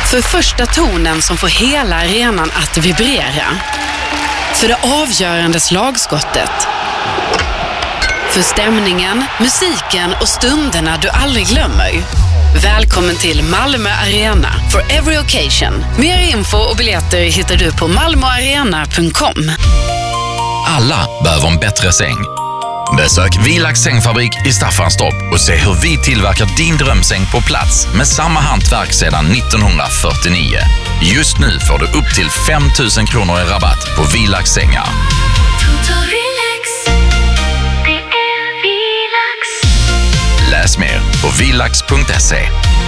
För första tonen som får hela arenan att vibrera. För det avgörande slagskottet. För stämningen, musiken och stunderna du aldrig glömmer. Välkommen till Malmö Arena for every occasion. Mer info och biljetter hittar du på malmoarena.com. Alla behöver en bättre säng. Besök Vilax sängfabrik i Staffanstorp och se hur vi tillverkar din drömsäng på plats med samma hantverk sedan 1949. Just nu får du upp till 5 000 kronor i rabatt på Vilax sängar. Läs mer på vilax.se.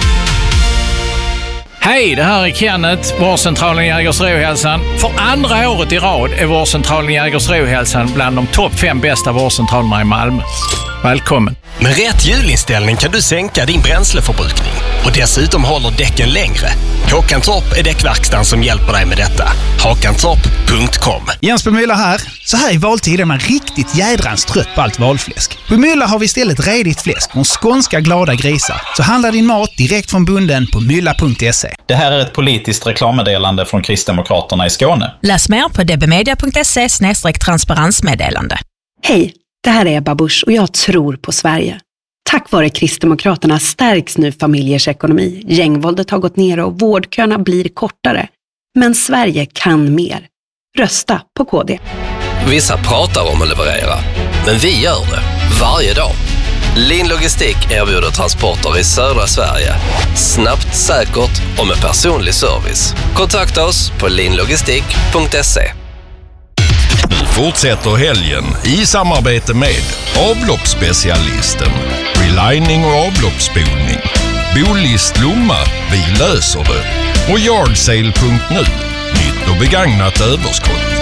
Hej, det här är Kenneth, vårdcentralen Jägersro-Hälsan. För andra året i rad är vårdcentralen Jägersro-Hälsan bland de topp 5 bästa vårdcentralerna i Malmö. Välkommen! Med rätt hjulinställning kan du sänka din bränsleförbrukning och dessutom håller däcken längre. Håkantorp är däckverkstan som hjälper dig med detta. Håkantorp.com. Jens Bemylla här. Så här i valtid är man riktigt jädrans trött på allt valfläsk. På Mylla har vi istället redigt fläsk från skånska glada grisar. Så handla din mat direkt från bunden på mylla.se. Det här är ett politiskt reklammeddelande från Kristdemokraterna i Skåne. Läs mer på dbmedia.se/transparensmeddelande. Hej, det här är Ebba Busch och jag tror på Sverige. Tack vare Kristdemokraterna stärks nu familjers ekonomi. Gängvåldet har gått ner och vårdköerna blir kortare. Men Sverige kan mer. Rösta på KD. Vissa pratar om att leverera, men vi gör det varje dag. Lin Logistik erbjuder transporter i södra Sverige. Snabbt, säkert och med personlig service. Kontakta oss på linlogistik.se. Nu fortsätter helgen i samarbete med avloppsspecialisten, relining och avloppsspolning, Bolist Lomma, vi löser det, och Yardsale.nu, nytt och begagnat överskott.